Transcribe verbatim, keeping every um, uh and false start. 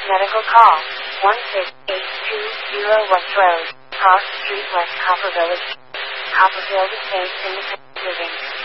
Medical call. one six eight two zero West Road, Cross Street, West Copper Village. Copperfield Estates Independent Living.